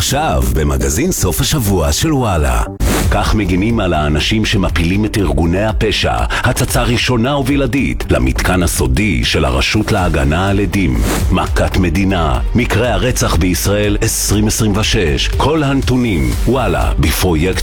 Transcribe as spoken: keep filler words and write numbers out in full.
עכשיו במגזין סוף השבוע של וואלה. כך מגינים על האנשים שמפילים את ארגוני הפשע, הצצה ראשונה ובלעדית למתקן הסודי של הרשות להגנה על עדים. מכת מדינה, מקרה הרצח בישראל עשרים עשרים ושש, כל הנתונים, וואלה, בפרויקט